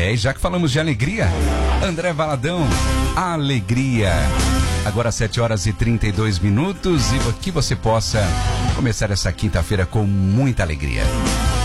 E já que falamos de alegria, André Valadão, alegria. Agora 7h32 e que você possa começar essa quinta-feira com muita alegria.